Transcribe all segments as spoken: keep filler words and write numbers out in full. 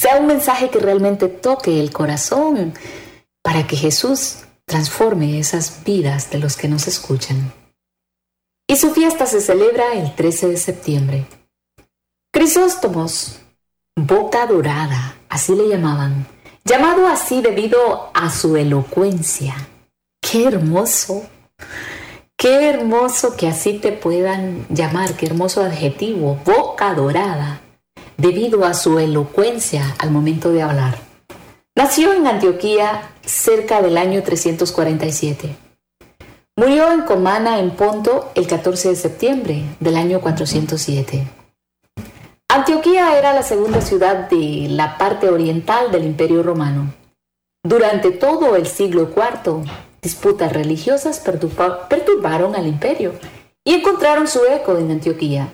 sea un mensaje que realmente toque el corazón para que Jesús transforme esas vidas de los que nos escuchan. Y su fiesta se celebra el trece de septiembre. Crisóstomos, boca dorada, así le llamaban, llamado así debido a su elocuencia. ¡Qué hermoso! ¡Qué hermoso que así te puedan llamar! ¡Qué hermoso adjetivo! Boca dorada, debido a su elocuencia al momento de hablar. Nació en Antioquía cerca del año trescientos cuarenta y siete. Murió en Comana, en Ponto, el catorce de septiembre del año cuatrocientos siete. Antioquía era la segunda ciudad de la parte oriental del Imperio Romano. Durante todo el siglo cuarto, disputas religiosas perturba- perturbaron al imperio y encontraron su eco en Antioquía.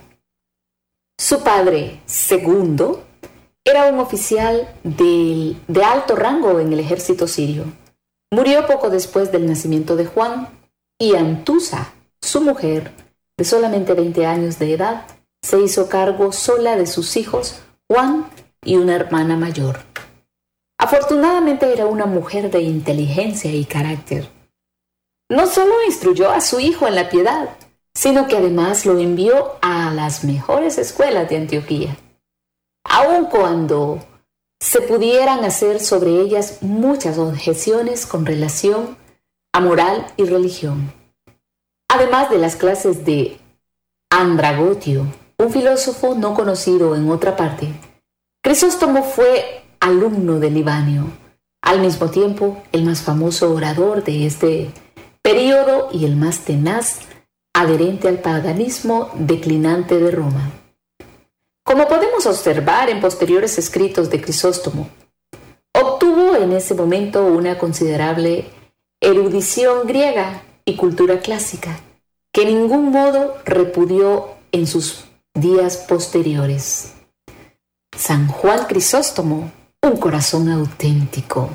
Su padre, Segundo, era un oficial de, de alto rango en el ejército sirio. Murió poco después del nacimiento de Juan, y Antusa, su mujer, de solamente veinte años de edad, se hizo cargo sola de sus hijos, Juan y una hermana mayor. Afortunadamente era una mujer de inteligencia y carácter. No solo instruyó a su hijo en la piedad, sino que además lo envió a las mejores escuelas de Antioquía, aun cuando se pudieran hacer sobre ellas muchas objeciones con relación a moral y religión. Además de las clases de Andragotio, un filósofo no conocido en otra parte, Crisóstomo fue alumno de Libanio, al mismo tiempo el más famoso orador de este período y el más tenaz adherente al paganismo declinante de Roma. Como podemos observar en posteriores escritos de Crisóstomo, obtuvo en ese momento una considerable erudición griega y cultura clásica, que en ningún modo repudió en sus días posteriores. San Juan Crisóstomo, un corazón auténtico.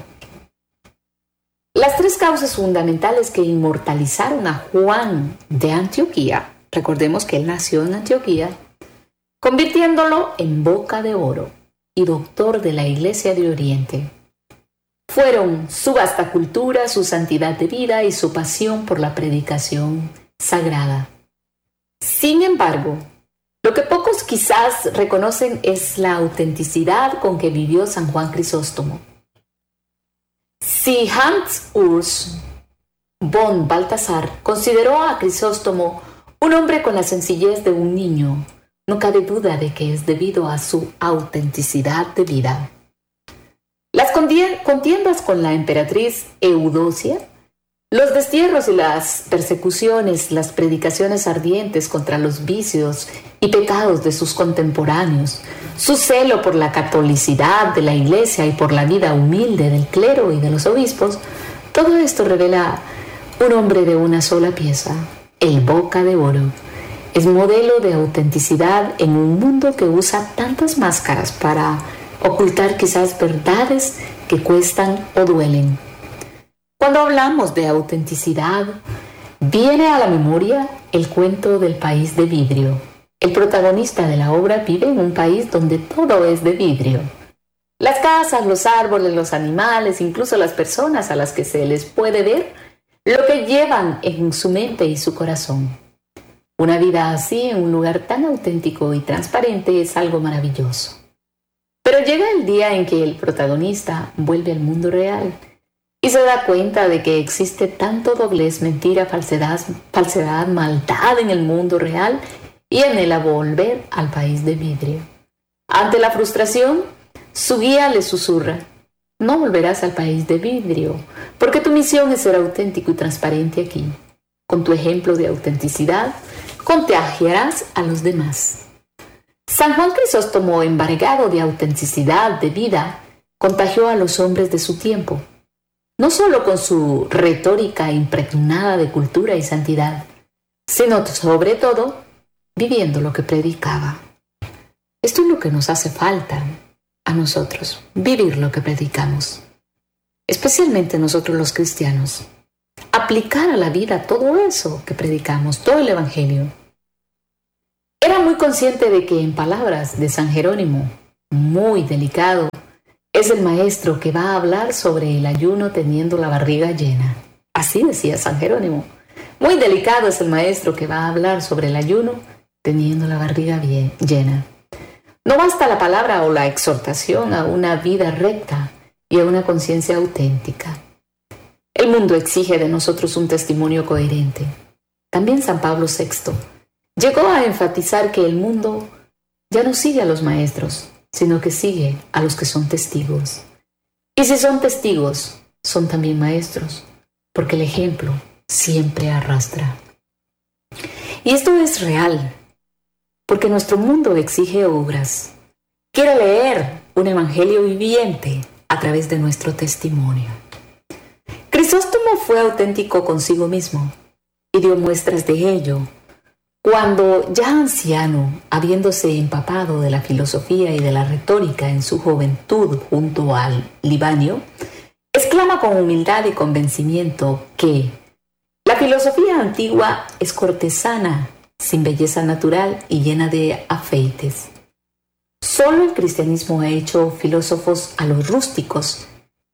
Las tres causas fundamentales que inmortalizaron a Juan de Antioquía, recordemos que él nació en Antioquía, convirtiéndolo en boca de oro y doctor de la Iglesia de Oriente, fueron su vasta cultura, su santidad de vida y su pasión por la predicación sagrada. Sin embargo, lo que pocos quizás reconocen es la autenticidad con que vivió San Juan Crisóstomo. Si Hans Urs von Balthasar consideró a Crisóstomo un hombre con la sencillez de un niño, no cabe duda de que es debido a su autenticidad de vida. Las contiendas con la emperatriz Eudocia, los destierros y las persecuciones, las predicaciones ardientes contra los vicios y pecados de sus contemporáneos, su celo por la catolicidad de la Iglesia y por la vida humilde del clero y de los obispos, todo esto revela un hombre de una sola pieza, el boca de oro. Es modelo de autenticidad en un mundo que usa tantas máscaras para ocultar quizás verdades que cuestan o duelen. Cuando hablamos de autenticidad, viene a la memoria el cuento del país de vidrio. El protagonista de la obra vive en un país donde todo es de vidrio. Las casas, los árboles, los animales, incluso las personas a las que se les puede ver, lo que llevan en su mente y su corazón. Una vida así en un lugar tan auténtico y transparente es algo maravilloso. Pero llega el día en que el protagonista vuelve al mundo real y se da cuenta de que existe tanto doblez, mentira, falsedad, falsedad, maldad en el mundo real y anhela volver al país de vidrio. Ante la frustración, su guía le susurra: no volverás al país de vidrio, porque tu misión es ser auténtico y transparente aquí. Con tu ejemplo de autenticidad, contagiarás a los demás. San Juan Crisóstomo, embargado de autenticidad de vida, contagió a los hombres de su tiempo, no solo con su retórica impregnada de cultura y santidad, sino sobre todo viviendo lo que predicaba. Esto es lo que nos hace falta a nosotros, vivir lo que predicamos, especialmente nosotros los cristianos, aplicar a la vida todo eso que predicamos, todo el Evangelio. Era muy consciente de que en palabras de San Jerónimo, muy delicado, es el maestro que va a hablar sobre el ayuno teniendo la barriga llena. Así decía San Jerónimo. Muy delicado es el maestro que va a hablar sobre el ayuno teniendo la barriga bien llena. No basta la palabra o la exhortación a una vida recta y a una conciencia auténtica. El mundo exige de nosotros un testimonio coherente. También San Pablo sexto llegó a enfatizar que el mundo ya no sigue a los maestros, sino que sigue a los que son testigos. Y si son testigos, son también maestros, porque el ejemplo siempre arrastra. Y esto es real, porque nuestro mundo exige obras. Quiere leer un evangelio viviente a través de nuestro testimonio. Crisóstomo fue auténtico consigo mismo y dio muestras de ello cuando, ya anciano, habiéndose empapado de la filosofía y de la retórica en su juventud junto al Libanio, exclama con humildad y convencimiento que la filosofía antigua es cortesana, sin belleza natural y llena de afeites. Solo el cristianismo ha hecho filósofos a los rústicos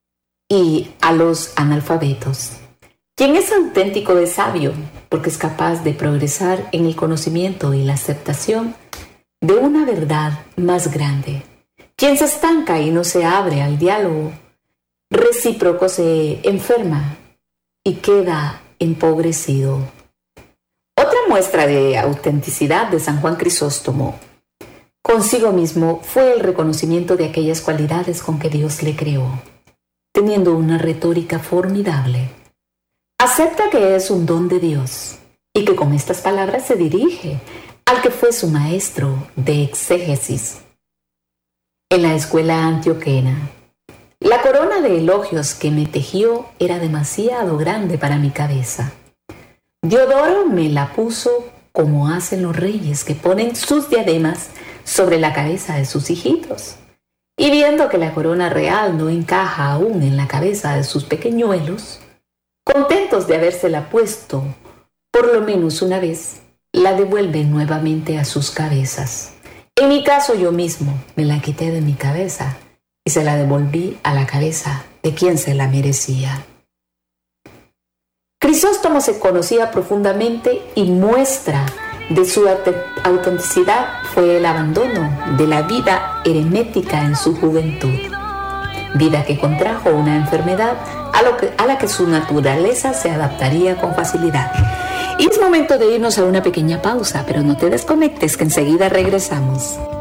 y a los analfabetos. Quien es auténtico es sabio, porque es capaz de progresar en el conocimiento y la aceptación de una verdad más grande. Quien se estanca y no se abre al diálogo recíproco se enferma y queda empobrecido. Otra muestra de autenticidad de San Juan Crisóstomo consigo mismo fue el reconocimiento de aquellas cualidades con que Dios le creó, teniendo una retórica formidable. Acepta que es un don de Dios y que con estas palabras se dirige al que fue su maestro de exégesis en la escuela antioquena. La corona de elogios que me tejió era demasiado grande para mi cabeza. Diodoro me la puso como hacen los reyes que ponen sus diademas sobre la cabeza de sus hijitos. Y viendo que la corona real no encaja aún en la cabeza de sus pequeñuelos, contentos de habérsela puesto por lo menos una vez, la devuelven nuevamente a sus cabezas. En mi caso, yo mismo me la quité de mi cabeza y se la devolví a la cabeza de quien se la merecía. Crisóstomo se conocía profundamente y muestra de su autenticidad fue el abandono de la vida eremética en su juventud, vida que contrajo una enfermedad a, lo que, a la que su naturaleza se adaptaría con facilidad. Y es momento de irnos a una pequeña pausa, pero no te desconectes que enseguida regresamos.